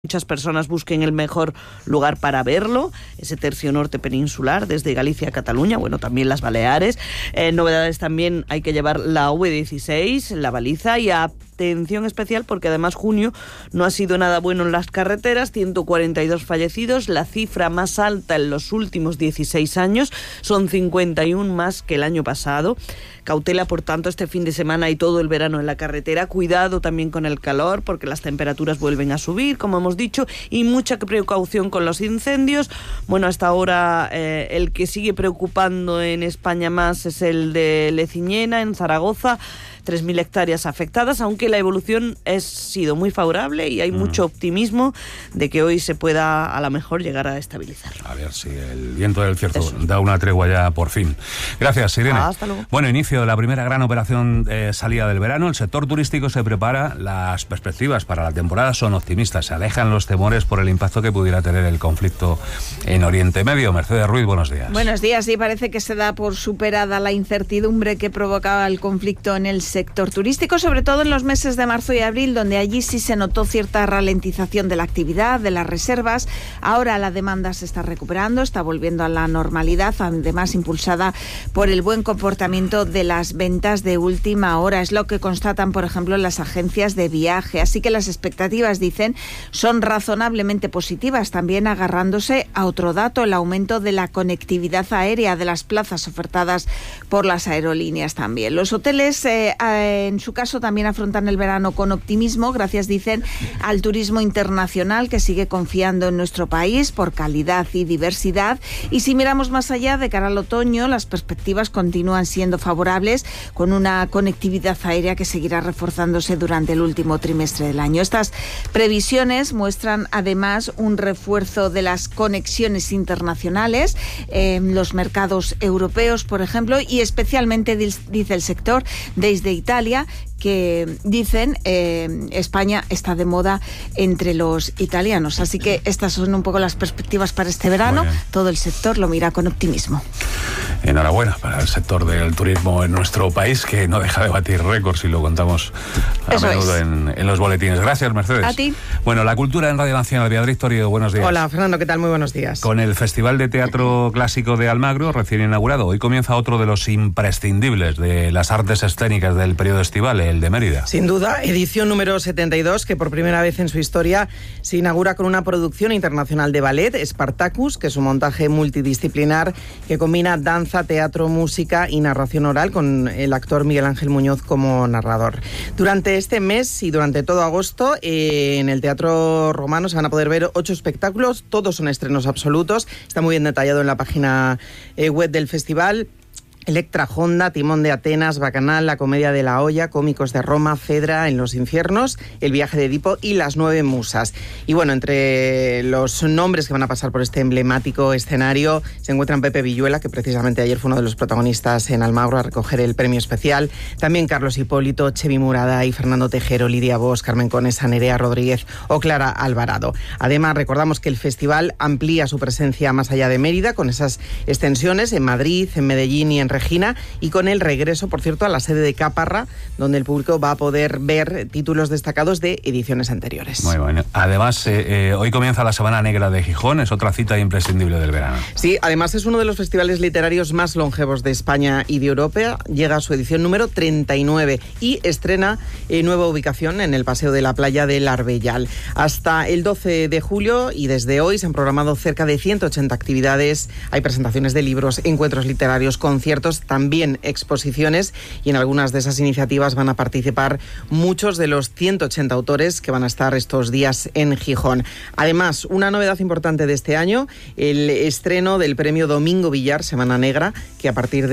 muchas personas busquen el mejor lugar para verlo, ese tercio norte peninsular, desde Galicia a Cataluña, bueno, también las Baleares. Novedades también, hay que llevar la V16, la baliza, y atención especial porque además junio no ha sido nada bueno en las carreteras, 142 fallecidos, la cifra más alta en los últimos 16 años, son 51 más que el año pasado. Cautela, por tanto, este fin de semana y todo el verano en la carretera. Cuidado también con el calor, porque las temperaturas vuelven a subir, como hemos dicho, y mucha precaución con los incendios. Bueno, hasta ahora el que sigue preocupando en España más es el de Leciñena, en Zaragoza. 3.000 hectáreas afectadas, aunque la evolución ha sido muy favorable y hay mucho optimismo de que hoy se pueda a lo mejor llegar a estabilizar. A ver si el viento del cierzo da una tregua ya por fin. Gracias, Irene. Hasta luego. Bueno, inicio de la primera gran operación salida del verano. El sector turístico se prepara. Las perspectivas para la temporada son optimistas. Se alejan los temores por el impacto que pudiera tener el conflicto en Oriente Medio. Mercedes Ruiz, buenos días. Buenos días. Sí, parece que se da por superada la incertidumbre que provocaba el conflicto en el sector turístico, sobre todo en los meses de marzo y abril, donde allí sí se notó cierta ralentización de la actividad, de las reservas. Ahora la demanda se está recuperando, está volviendo a la normalidad, además impulsada por el buen comportamiento de las ventas de última hora. Es lo que constatan, por ejemplo, las agencias de viaje. Así que las expectativas, dicen, son razonablemente positivas, también agarrándose a otro dato, el aumento de la conectividad aérea, de las plazas ofertadas por las aerolíneas también. Los hoteles en su caso también afrontan el verano con optimismo, gracias, dicen, al turismo internacional, que sigue confiando en nuestro país por calidad y diversidad. Y si miramos más allá, de cara al otoño, las perspectivas continúan siendo favorables, con una conectividad aérea que seguirá reforzándose durante el último trimestre del año. Estas previsiones muestran además un refuerzo de las conexiones internacionales en los mercados europeos, por ejemplo, y especialmente, dice el sector, desde Italia, que dicen España está de moda entre los italianos. Así que estas son un poco las perspectivas para este verano. Todo el sector lo mira con optimismo. Enhorabuena para el sector del turismo en nuestro país, que no deja de batir récords, y lo contamos a menudo en los boletines. Gracias, Mercedes. A ti. Bueno, la cultura en Radio Nacional. Beatriz Torío, buenos días. Hola, Fernando, ¿qué tal? Muy buenos días. Con el Festival de Teatro Clásico de Almagro, recién inaugurado, hoy comienza otro de los imprescindibles de las artes escénicas del periodo estival, el de Mérida. Sin duda, edición número 72, que por primera vez en su historia se inaugura con una producción internacional de ballet, Spartacus, que es un montaje multidisciplinar que combina danza, teatro, música y narración oral, con el actor Miguel Ángel Muñoz como narrador. Durante este mes y durante todo agosto, en el Teatro Romano se van a poder ver 8 espectáculos, todos son estrenos absolutos, está muy bien detallado en la página web del festival. Electra Honda, Timón de Atenas, Bacanal, La Comedia de la Olla, Cómicos de Roma, Fedra en los Infiernos, El Viaje de Edipo y Las 9 Musas. Y bueno, entre los nombres que van a pasar por este emblemático escenario se encuentran Pepe Villuela, que precisamente ayer fue uno de los protagonistas en Almagro a recoger el premio especial. También Carlos Hipólito, Chevi Murada y Fernando Tejero, Lidia Bosch, Carmen Conesa, Nerea Rodríguez o Clara Alvarado. Además, recordamos que el festival amplía su presencia más allá de Mérida, con esas extensiones en Madrid, en Medellín y en Regina, y con el regreso, por cierto, a la sede de Caparra, donde el público va a poder ver títulos destacados de ediciones anteriores. Muy bueno. Además, hoy comienza la Semana Negra de Gijón, es otra cita imprescindible del verano. Sí, además es uno de los festivales literarios más longevos de España y de Europa. Llega a su edición número 39 y estrena nueva ubicación en el Paseo de la Playa del Arbellal. Hasta el 12 de julio y desde hoy se han programado cerca de 180 actividades. Hay presentaciones de libros, encuentros literarios, conciertos, también exposiciones, y en algunas de esas iniciativas van a participar muchos de los 180 autores que van a estar estos días en Gijón. Además, una novedad importante de este año, el estreno del premio Domingo Villar, Semana Negra, que a partir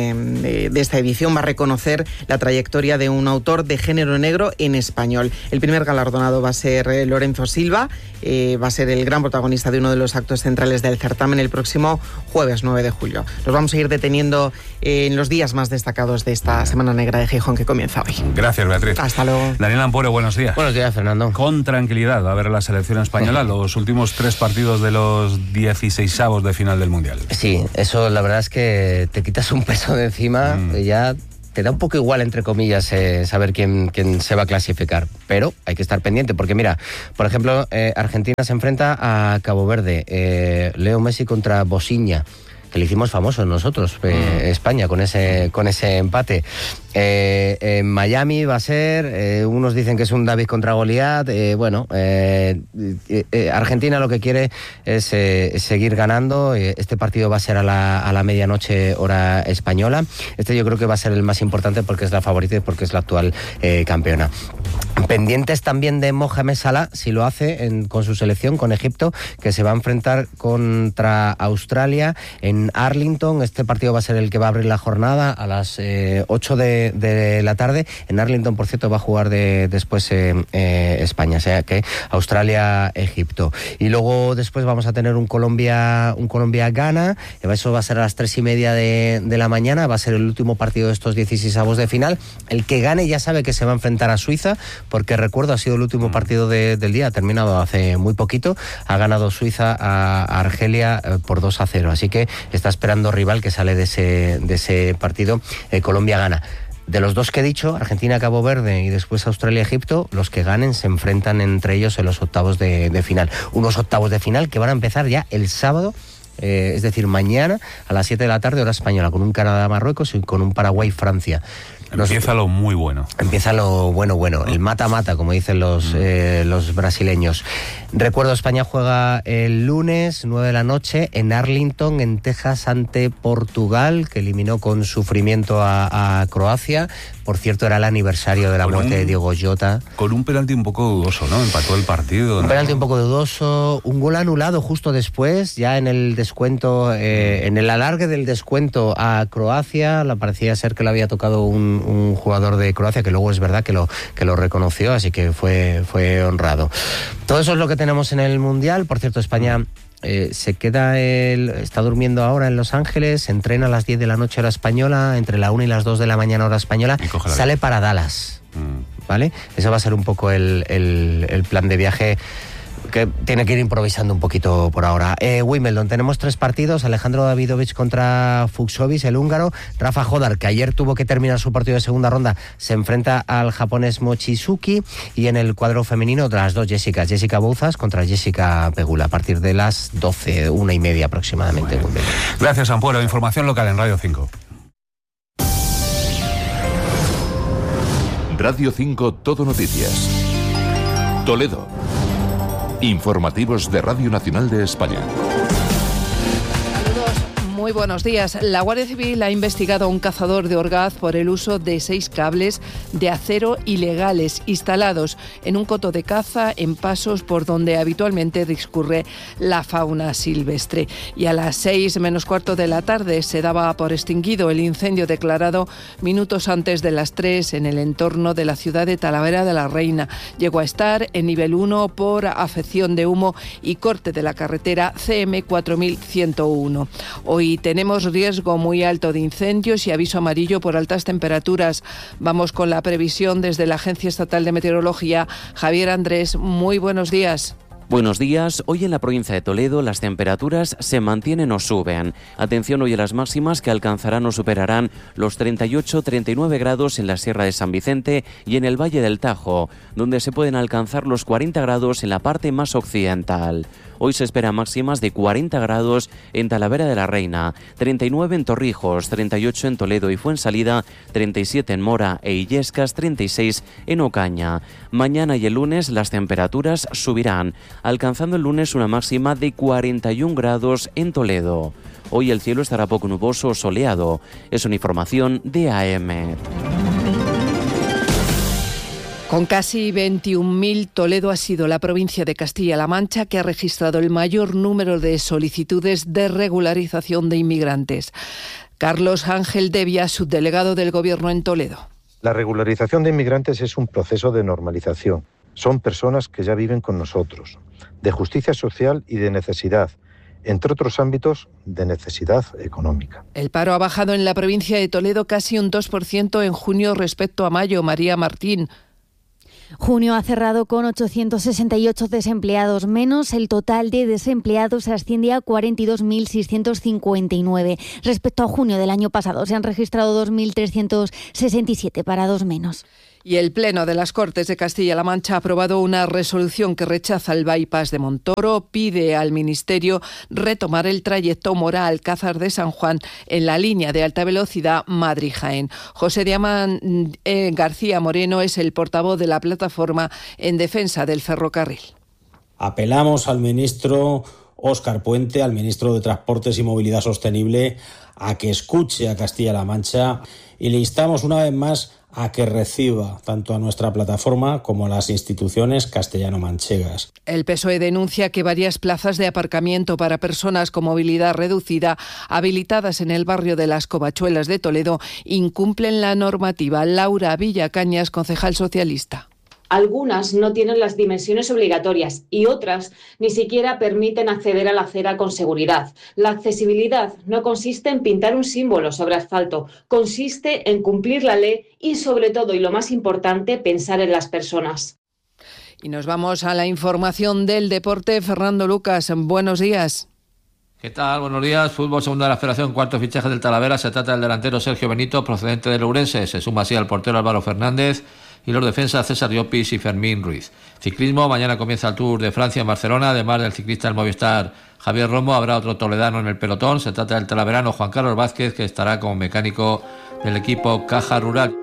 de esta edición va a reconocer la trayectoria de un autor de género negro en español. El primer galardonado va a ser Lorenzo Silva, va a ser el gran protagonista de uno de los actos centrales del certamen el próximo jueves 9 de julio. Los vamos a ir deteniendo en los días más destacados de esta Semana Negra de Gijón, que comienza hoy. Gracias, Beatriz. Hasta luego. Daniel Ampuero, buenos días. Buenos días, Fernando. Con tranquilidad va a ver la selección española los últimos 3 partidos de los 16avos de final del Mundial. Sí, eso la verdad es que te quitas un peso de encima, ya te da un poco igual, entre comillas, saber quién se va a clasificar, pero hay que estar pendiente, porque mira, por ejemplo, Argentina se enfrenta a Cabo Verde, Leo Messi contra Bosnia, que le hicimos famosos nosotros, España, con ese empate. En Miami va a ser, unos dicen que es un David contra Goliat. Argentina lo que quiere es seguir ganando. Este partido va a ser a la medianoche hora española. Este yo creo que va a ser el más importante porque es la favorita y porque es la actual campeona. Pendientes también de Mohamed Salah, si lo hace con su selección, con Egipto, que se va a enfrentar contra Australia en Arlington. Este partido va a ser el que va a abrir la jornada a las 8 de la tarde. En Arlington, por cierto, va a jugar después España, o sea que Australia-Egipto. Y luego después vamos a tener un Colombia-Ghana. Eso va a ser a las 3:30 de la mañana. Va a ser el último partido de estos 16avos de final. El que gane ya sabe que se va a enfrentar a Suiza, porque recuerdo, ha sido el último partido del día, ha terminado hace muy poquito. Ha ganado Suiza a Argelia por 2-0. Así que está esperando rival que sale de ese partido. Colombia gana. De los dos que he dicho, Argentina, Cabo Verde y después Australia-Egipto, los que ganen se enfrentan entre ellos en los octavos de final. Unos octavos de final que van a empezar ya el sábado, es decir, mañana a las 7 de la tarde, hora española, con un Canadá-Marruecos y con un Paraguay-Francia. Empieza lo muy bueno. Empieza lo bueno, el mata-mata, como dicen los brasileños. Recuerdo, España juega el lunes, 9 de la noche, en Arlington, en Texas, ante Portugal, que eliminó con sufrimiento a Croacia. Por cierto, era el aniversario de la muerte de Diogo Jota. Con un penalti un poco dudoso, ¿no? Empató el partido. Un penalti un poco dudoso, un gol anulado justo después, ya en el descuento, en el alargue del descuento a Croacia. Parecía ser que le había tocado un jugador de Croacia, que luego es verdad que lo reconoció, así que fue honrado. Todo eso es lo que tenemos en el Mundial. Por cierto, España está durmiendo ahora en Los Ángeles, entrena a las 10 de la noche hora española, entre la 1 y las 2 de la mañana hora española, sale para Dallas, ¿vale? Ese va a ser un poco el plan de viaje, que tiene que ir improvisando un poquito por ahora. Wimbledon, tenemos 3 partidos. Alejandro Davidovich contra Fucsovics, el húngaro. Rafa Hodar, que ayer tuvo que terminar su partido de segunda ronda, se enfrenta al japonés Mochizuki. Y en el cuadro femenino, las dos Jessica Bouzas contra Jessica Pegula, a partir de las 12, 1:30 aproximadamente. Bueno. Gracias, Ampuero. Información local en Radio 5. Radio 5 Todo Noticias. Toledo. Informativos de Radio Nacional de España. Muy buenos días. La Guardia Civil ha investigado a un cazador de Orgaz por el uso de 6 cables de acero ilegales instalados en un coto de caza en pasos por donde habitualmente discurre la fauna silvestre. Y a las 6 menos cuarto de la tarde se daba por extinguido el incendio declarado minutos antes de las 3 en el entorno de la ciudad de Talavera de la Reina. Llegó a estar en nivel 1 por afección de humo y corte de la carretera CM 4101. Hoy tenemos riesgo muy alto de incendios y aviso amarillo por altas temperaturas. Vamos con la previsión desde la Agencia Estatal de Meteorología. Javier Andrés, muy buenos días. Buenos días. Hoy en la provincia de Toledo las temperaturas se mantienen o suben. Atención hoy a las máximas, que alcanzarán o superarán los 38-39 grados en la Sierra de San Vicente y en el Valle del Tajo, donde se pueden alcanzar los 40 grados en la parte más occidental. Hoy se esperan máximas de 40 grados en Talavera de la Reina, 39 en Torrijos, 38 en Toledo y Fuensalida, 37 en Mora e Illescas, 36 en Ocaña. Mañana y el lunes las temperaturas subirán, alcanzando el lunes una máxima de 41 grados en Toledo. Hoy el cielo estará poco nuboso o soleado. Es una información de AEMET. Con casi 21.000, Toledo ha sido la provincia de Castilla-La Mancha que ha registrado el mayor número de solicitudes de regularización de inmigrantes. Carlos Ángel Devia, subdelegado del Gobierno en Toledo. La regularización de inmigrantes es un proceso de normalización. Son personas que ya viven con nosotros, de justicia social y de necesidad, entre otros ámbitos de necesidad económica. El paro ha bajado en la provincia de Toledo casi un 2% en junio respecto a mayo. María Martín. Junio ha cerrado con 868 desempleados menos. El total de desempleados asciende a 42.659. Respecto a junio del año pasado, se han registrado 2.367 parados menos. Y el Pleno de las Cortes de Castilla-La Mancha ha aprobado una resolución que rechaza el bypass de Montoro, pide al Ministerio retomar el trayecto Mora-Alcázar de San Juan en la línea de alta velocidad Madrid-Jaén. José Diamán García Moreno es el portavoz de la plataforma en defensa del ferrocarril. Apelamos al ministro Óscar Puente, al ministro de Transportes y Movilidad Sostenible, a que escuche a Castilla-La Mancha y le instamos una vez más a que reciba tanto a nuestra plataforma como a las instituciones castellano-manchegas. El PSOE denuncia que varias plazas de aparcamiento para personas con movilidad reducida habilitadas en el barrio de Las Covachuelas de Toledo incumplen la normativa. Laura Villacañas, concejal socialista. Algunas no tienen las dimensiones obligatorias y otras ni siquiera permiten acceder a la acera con seguridad. La accesibilidad no consiste en pintar un símbolo sobre asfalto, consiste en cumplir la ley y, sobre todo, y lo más importante, pensar en las personas. Y nos vamos a la información del deporte. Fernando Lucas, buenos días. ¿Qué tal? Buenos días. Fútbol segunda de la Federación, cuarto fichaje del Talavera. Se trata del delantero Sergio Benito, procedente del Ourense. Se suma así al portero Álvaro Fernández y los defensas César Llopis y Fermín Ruiz. Ciclismo, mañana comienza el Tour de Francia en Barcelona. Además del ciclista del Movistar Javier Romo, habrá otro toledano en el pelotón. Se trata del talaverano Juan Carlos Vázquez, que estará como mecánico del equipo Caja Rural.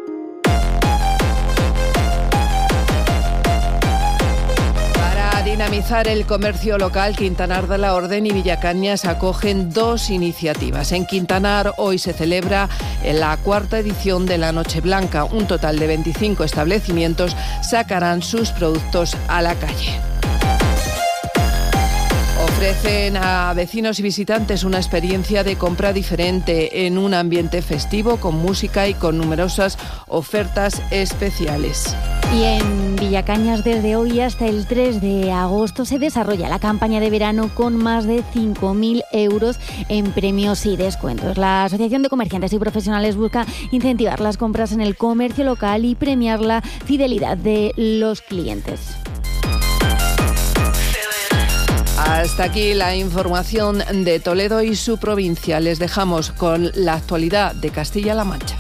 Dinamizar el comercio local, Quintanar de la Orden y Villacañas acogen dos iniciativas. En Quintanar hoy se celebra la cuarta edición de la Noche Blanca. Un total de 25 establecimientos sacarán sus productos a la calle. Ofrecen a vecinos y visitantes una experiencia de compra diferente en un ambiente festivo, con música y con numerosas ofertas especiales. Y en Villacañas, desde hoy hasta el 3 de agosto, se desarrolla la campaña de verano con más de 5.000 euros en premios y descuentos. La Asociación de Comerciantes y Profesionales busca incentivar las compras en el comercio local y premiar la fidelidad de los clientes. Hasta aquí la información de Toledo y su provincia. Les dejamos con la actualidad de Castilla-La Mancha.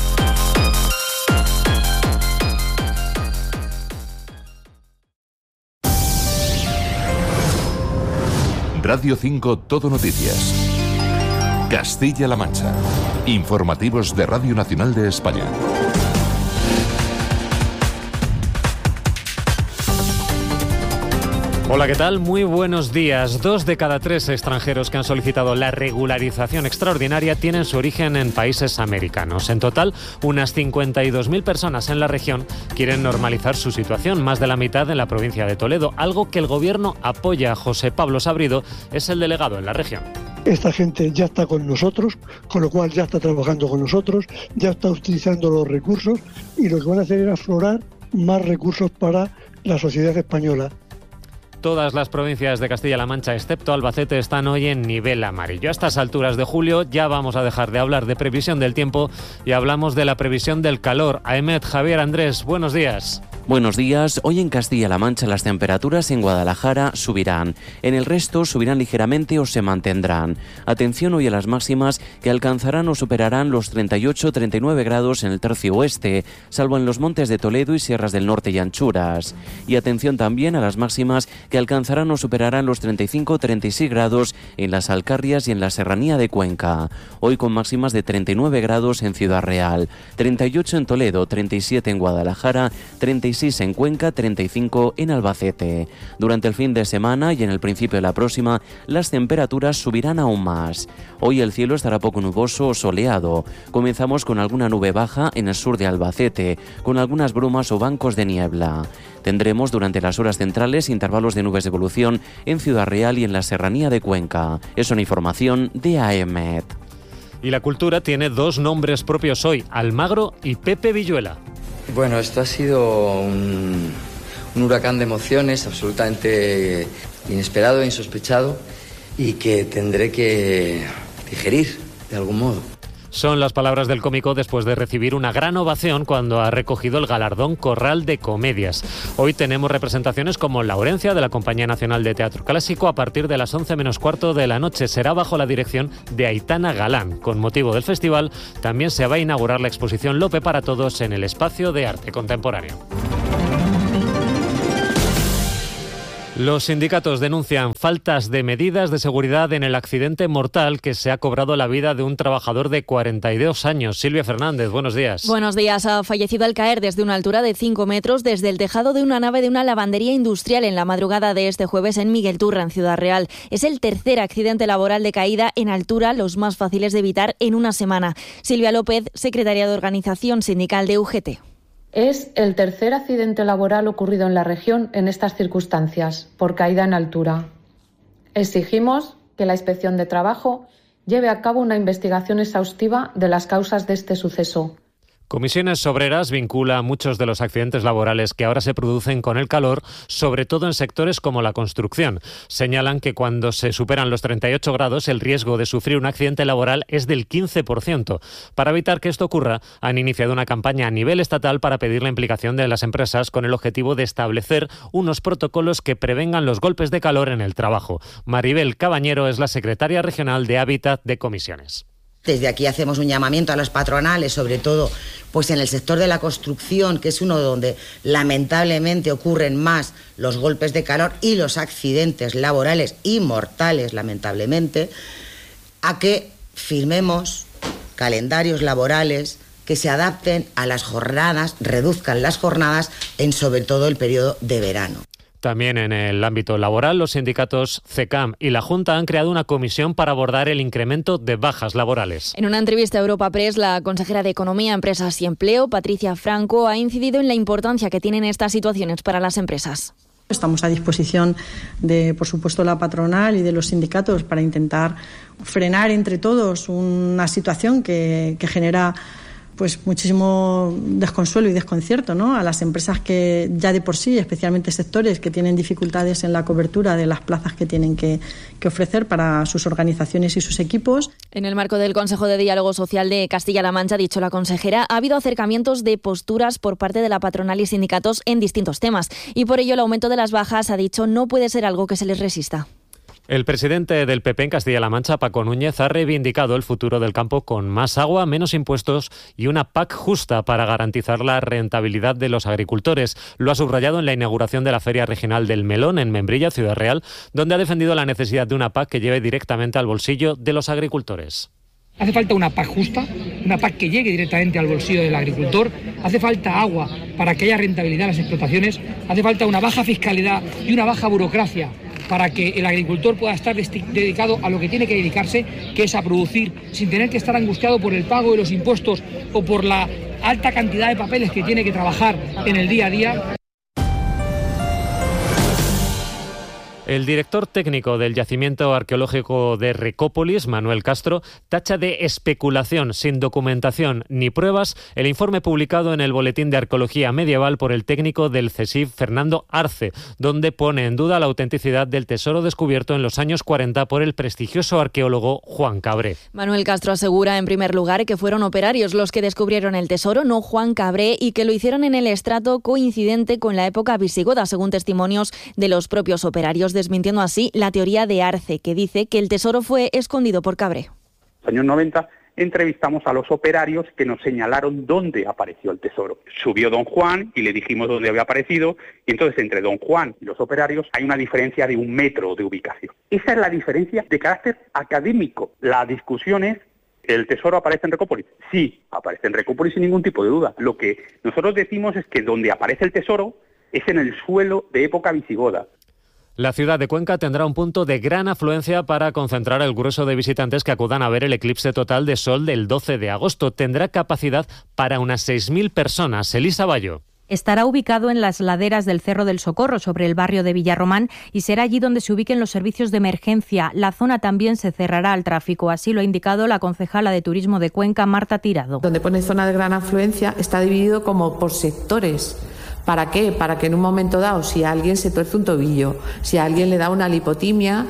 Radio 5 Todo Noticias. Castilla-La Mancha. Informativos de Radio Nacional de España. Hola, ¿qué tal? Muy buenos días. 2 de cada 3 extranjeros que han solicitado la regularización extraordinaria tienen su origen en países americanos. En total, unas 52.000 personas en la región quieren normalizar su situación, más de la mitad en la provincia de Toledo, algo que el gobierno apoya. José Pablo Sabrido es el delegado en la región. Esta gente ya está con nosotros, con lo cual ya está trabajando con nosotros, ya está utilizando los recursos y lo que van a hacer es aflorar más recursos para la sociedad española. Todas las provincias de Castilla-La Mancha, excepto Albacete, están hoy en nivel amarillo. A estas alturas de julio ya vamos a dejar de hablar de previsión del tiempo y hablamos de la previsión del calor. Aemet, Javier, Andrés, buenos días. Buenos días. Hoy en Castilla-La Mancha las temperaturas en Guadalajara subirán. En el resto subirán ligeramente o se mantendrán. Atención hoy a las máximas, que alcanzarán o superarán los 38-39 grados en el tercio oeste, salvo en los montes de Toledo y sierras del norte y anchuras. Y atención también a las máximas, que alcanzarán o superarán los 35-36 grados en las Alcarrias y en la serranía de Cuenca. Hoy con máximas de 39 grados en Ciudad Real, 38 en Toledo, 37 en Guadalajara, 36 en Cuenca, 35 en Albacete. Durante el fin de semana y en el principio de la próxima, las temperaturas subirán aún más. Hoy el cielo estará poco nuboso o soleado. Comenzamos con alguna nube baja en el sur de Albacete, con algunas brumas o bancos de niebla. Tendremos durante las horas centrales intervalos de nubes de evolución en Ciudad Real y en la serranía de Cuenca. Es una información de AEMET. Y la cultura tiene dos nombres propios hoy, Almagro y Pepe Villuela. Bueno, esto ha sido un huracán de emociones absolutamente inesperado e insospechado y que tendré que digerir de algún modo. Son las palabras del cómico después de recibir una gran ovación cuando ha recogido el galardón Corral de Comedias. Hoy tenemos representaciones como Laurencia de la Compañía Nacional de Teatro Clásico a partir de las 11 menos cuarto de la noche. Será bajo la dirección de Aitana Galán. Con motivo del festival también se va a inaugurar la exposición Lope para Todos en el Espacio de Arte Contemporáneo. Los sindicatos denuncian faltas de medidas de seguridad en el accidente mortal que se ha cobrado la vida de un trabajador de 42 años. Silvia Fernández, buenos días. Buenos días. Ha fallecido al caer desde una altura de 5 metros desde el tejado de una nave de una lavandería industrial en la madrugada de este jueves en Miguel Turra, en Ciudad Real. Es el tercer accidente laboral de caída en altura, los más fáciles de evitar en una semana. Silvia López, secretaria de Organización Sindical de UGT. Es el tercer accidente laboral ocurrido en la región en estas circunstancias, por caída en altura. Exigimos que la Inspección de Trabajo lleve a cabo una investigación exhaustiva de las causas de este suceso. Comisiones Obreras vincula muchos de los accidentes laborales que ahora se producen con el calor, sobre todo en sectores como la construcción. Señalan que cuando se superan los 38 grados, el riesgo de sufrir un accidente laboral es del 15%. Para evitar que esto ocurra, han iniciado una campaña a nivel estatal para pedir la implicación de las empresas con el objetivo de establecer unos protocolos que prevengan los golpes de calor en el trabajo. Maribel Cabañero es la secretaria regional de Hábitat de Comisiones. Desde aquí hacemos un llamamiento a las patronales, sobre todo pues en el sector de la construcción, que es uno donde lamentablemente ocurren más los golpes de calor y los accidentes laborales y mortales, lamentablemente, a que firmemos calendarios laborales que se adapten a las jornadas, reduzcan las jornadas en sobre todo el periodo de verano. También en el ámbito laboral, los sindicatos CECAM y la Junta han creado una comisión para abordar el incremento de bajas laborales. En una entrevista a Europa Press, la consejera de Economía, Empresas y Empleo, Patricia Franco, ha incidido en la importancia que tienen estas situaciones para las empresas. Estamos a disposición de, por supuesto, la patronal y de los sindicatos para intentar frenar entre todos una situación que genera pues muchísimo desconsuelo y desconcierto, ¿no?, a las empresas que ya de por sí, especialmente sectores que tienen dificultades en la cobertura de las plazas que tienen que ofrecer para sus organizaciones y sus equipos. En el marco del Consejo de Diálogo Social de Castilla-La Mancha, ha dicho la consejera, ha habido acercamientos de posturas por parte de la patronal y sindicatos en distintos temas y por ello el aumento de las bajas, ha dicho, no puede ser algo que se les resista. El presidente del PP en Castilla-La Mancha, Paco Núñez, ha reivindicado el futuro del campo con más agua, menos impuestos y una PAC justa para garantizar la rentabilidad de los agricultores. Lo ha subrayado en la inauguración de la Feria Regional del Melón en Membrilla, Ciudad Real, donde ha defendido la necesidad de una PAC que lleve directamente al bolsillo de los agricultores. Hace falta una PAC justa, una PAC que llegue directamente al bolsillo del agricultor, hace falta agua para que haya rentabilidad en las explotaciones, hace falta una baja fiscalidad y una baja burocracia para que el agricultor pueda estar dedicado a lo que tiene que dedicarse, que es a producir, sin tener que estar angustiado por el pago de los impuestos o por la alta cantidad de papeles que tiene que trabajar en el día a día. El director técnico del Yacimiento Arqueológico de Recópolis, Manuel Castro, tacha de especulación sin documentación ni pruebas el informe publicado en el Boletín de Arqueología Medieval por el técnico del CSIC, Fernando Arce, donde pone en duda la autenticidad del tesoro descubierto en los años 40 por el prestigioso arqueólogo Juan Cabré. Manuel Castro asegura, en primer lugar, que fueron operarios los que descubrieron el tesoro, no Juan Cabré, y que lo hicieron en el estrato coincidente con la época visigoda, según testimonios de los propios operarios, desmintiendo así la teoría de Arce, que dice que el tesoro fue escondido por Cabré. En los años 90 entrevistamos a los operarios que nos señalaron dónde apareció el tesoro. Subió don Juan y le dijimos dónde había aparecido, y entonces entre don Juan y los operarios hay una diferencia de 1 metro de ubicación. Esa es la diferencia de carácter académico. La discusión es, ¿el tesoro aparece en Recópolis? Sí, aparece en Recópolis sin ningún tipo de duda. Lo que nosotros decimos es que donde aparece el tesoro es en el suelo de época visigoda. La ciudad de Cuenca tendrá un punto de gran afluencia para concentrar el grueso de visitantes que acudan a ver el eclipse total de sol del 12 de agosto. Tendrá capacidad para unas 6.000 personas. Elisa Bayo. Estará ubicado en las laderas del Cerro del Socorro, sobre el barrio de Villarromán, y será allí donde se ubiquen los servicios de emergencia. La zona también se cerrará al tráfico, así lo ha indicado la concejala de Turismo de Cuenca, Marta Tirado. Donde pone zona de gran afluencia está dividido como por sectores. ¿Para qué? Para que en un momento dado, si a alguien se tuerce un tobillo, si a alguien le da una lipotimia,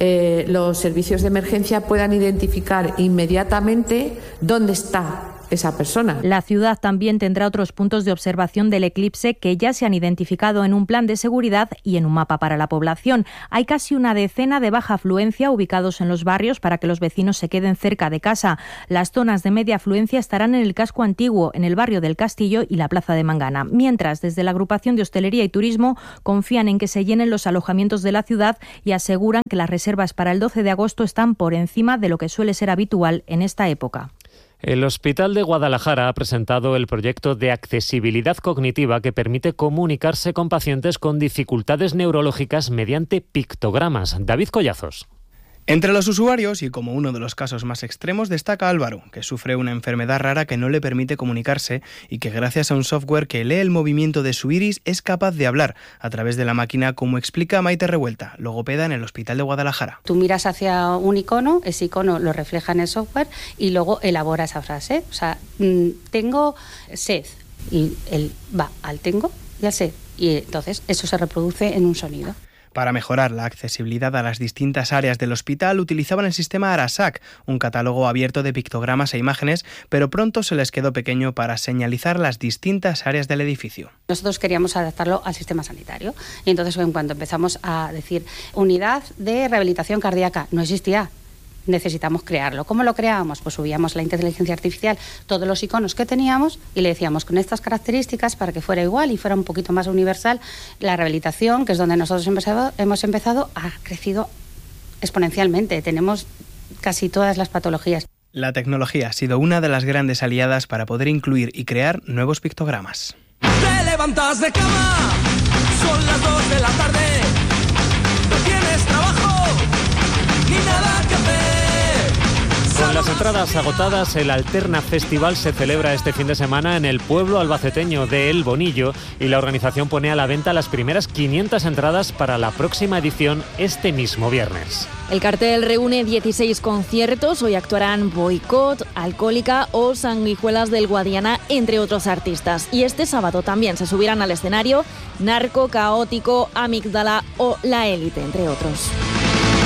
los servicios de emergencia puedan identificar inmediatamente dónde está esa persona. La ciudad también tendrá otros puntos de observación del eclipse que ya se han identificado en un plan de seguridad y en un mapa para la población. Hay casi una decena de baja afluencia ubicados en los barrios para que los vecinos se queden cerca de casa. Las zonas de media afluencia estarán en el casco antiguo, en el barrio del Castillo y la plaza de Mangana. Mientras, desde la agrupación de hostelería y turismo confían en que se llenen los alojamientos de la ciudad y aseguran que las reservas para el 12 de agosto están por encima de lo que suele ser habitual en esta época. El Hospital de Guadalajara ha presentado el proyecto de accesibilidad cognitiva que permite comunicarse con pacientes con dificultades neurológicas mediante pictogramas. David Collazos. Entre los usuarios, y como uno de los casos más extremos, destaca Álvaro, que sufre una enfermedad rara que no le permite comunicarse y que gracias a un software que lee el movimiento de su iris es capaz de hablar a través de la máquina, como explica Maite Revuelta, logopeda en el Hospital de Guadalajara. Tú miras hacia un icono, ese icono lo refleja en el software y luego elabora esa frase. O sea, tengo sed y él va al tengo y al sed. Y entonces eso se reproduce en un sonido. Para mejorar la accesibilidad a las distintas áreas del hospital utilizaban el sistema Arasac, un catálogo abierto de pictogramas e imágenes, pero pronto se les quedó pequeño para señalizar las distintas áreas del edificio. Nosotros queríamos adaptarlo al sistema sanitario y entonces en cuanto empezamos a decir unidad de rehabilitación cardíaca, no existía. Necesitamos crearlo. ¿Cómo lo creábamos? Pues subíamos la inteligencia artificial, todos los iconos que teníamos y le decíamos con estas características para que fuera igual y fuera un poquito más universal. La rehabilitación, que es donde nosotros hemos empezado, ha crecido exponencialmente. Tenemos casi todas las patologías. La tecnología ha sido una de las grandes aliadas para poder incluir y crear nuevos pictogramas. Te levantas de cama, son las 2 de la tarde, no tienes trabajo ni nada que hacer. Con las entradas agotadas, el Alterna Festival se celebra este fin de semana en el pueblo albaceteño de El Bonillo y la organización pone a la venta las primeras 500 entradas para la próxima edición este mismo viernes. El cartel reúne 16 conciertos. Hoy actuarán Boicot, Alcohólica o Sanguijuelas del Guadiana, entre otros artistas. Y este sábado también se subirán al escenario Narco, Caótico, Amígdala o La Élite, entre otros.